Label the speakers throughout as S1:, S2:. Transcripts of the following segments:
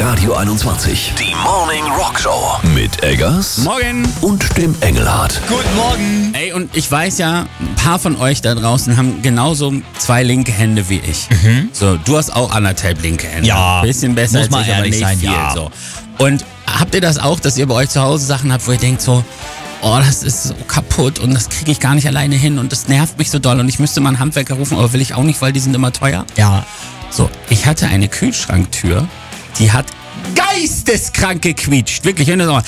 S1: Radio 21. Die Morning Rock Show. Mit Eggers.
S2: Morgen.
S1: Und dem Engelhardt.
S3: Guten Morgen.
S2: Ey, und ich weiß ja, ein paar von euch da draußen haben genauso 2 linke Hände wie ich. So, du hast auch 1,5 linke Hände.
S3: Ja.
S2: Bisschen besser
S3: Muss man
S2: als ich, aber
S3: ehrlich
S2: nicht
S3: sein,
S2: viel.
S3: ja.
S2: So. Und habt ihr das auch, dass ihr bei euch zu Hause Sachen habt, wo ihr denkt so, oh, das ist so kaputt und das kriege ich gar nicht alleine hin und das nervt mich so doll und ich müsste mal einen Handwerker rufen, aber will ich auch nicht, weil die sind immer teuer.
S3: Ja.
S2: So, ich hatte eine Kühlschranktür, die hat geisteskrank gequietscht. Wirklich, wenn du so,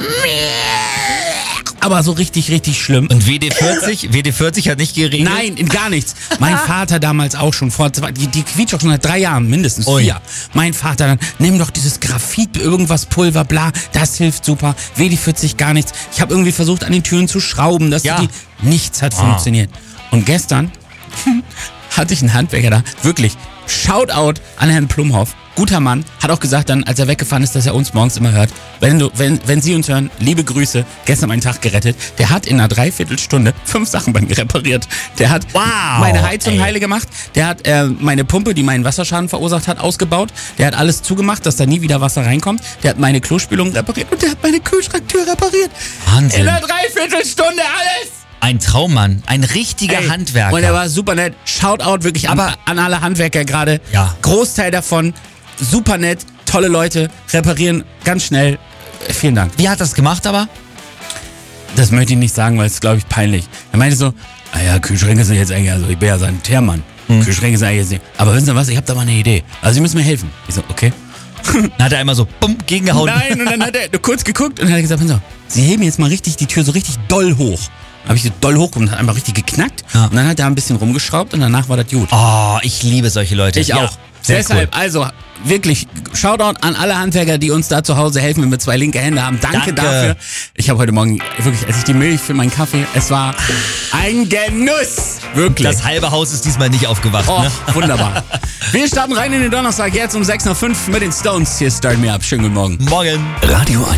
S2: aber so richtig, richtig schlimm.
S3: Und WD-40 hat nicht geregelt?
S2: Nein, in gar nichts. Mein Vater damals auch schon die quietscht auch schon seit 3 Jahren, mindestens 4. Mein Vater dann, nimm doch dieses Graphit, irgendwas Pulver, bla, das hilft super. WD-40 gar nichts. Ich habe irgendwie versucht, an den Türen zu schrauben, dass nichts hat funktioniert. Und gestern hatte ich einen Handwerker da, wirklich, Shoutout an Herrn Plumhoff. Guter Mann, hat auch gesagt dann, als er weggefahren ist, dass er uns morgens immer hört. Wenn Sie uns hören, liebe Grüße, gestern meinen Tag gerettet. Der hat in einer Dreiviertelstunde 5 Sachen bei mir repariert. Der hat meine Heizung heile gemacht. Der hat meine Pumpe, die meinen Wasserschaden verursacht hat, ausgebaut. Der hat alles zugemacht, dass da nie wieder Wasser reinkommt. Der hat meine Klospülung repariert und der hat meine Kühlschranktür repariert.
S3: Wahnsinn.
S2: In einer Dreiviertelstunde alles!
S3: Ein Traummann, ein richtiger Handwerker.
S2: Und er war super nett. Shoutout wirklich an alle Handwerker gerade.
S3: Ja.
S2: Großteil davon, super nett, tolle Leute, reparieren ganz schnell. Vielen Dank.
S3: Wie hat das gemacht aber?
S2: Das möchte ich nicht sagen, weil es ist, glaube ich, peinlich. Er meinte so, Kühlschränke sind jetzt eigentlich, also ich bin ja Sanitärmann. Kühlschränke sind eigentlich jetzt nicht. Aber wissen Sie was, ich habe da mal eine Idee. Also Sie müssen mir helfen. Ich so, okay.
S3: Dann hat er einmal so bumm gegengehauen.
S2: Nein, und dann hat er kurz geguckt und hat gesagt, pass auf, Sie heben jetzt mal richtig die Tür so richtig doll hoch. Habe ich so doll hoch und hat einfach richtig geknackt. Ja. Und dann hat er ein bisschen rumgeschraubt und danach war das gut.
S3: Oh, ich liebe solche Leute.
S2: Ich auch.
S3: Sehr
S2: Deshalb,
S3: cool.
S2: also wirklich, Shoutout an alle Handwerker, die uns da zu Hause helfen, wenn wir 2 linke Hände haben. Danke dafür. Ich habe heute Morgen, wirklich, als ich die Milch für meinen Kaffee, es war ein Genuss. Wirklich.
S3: Das halbe Haus ist diesmal nicht aufgewacht.
S2: Oh,
S3: Ne?
S2: wunderbar. Wir starten rein in den Donnerstag, jetzt um 6:05 mit den Stones. Hier ist Start Me Up. Schönen guten Morgen.
S3: Morgen.
S1: Radio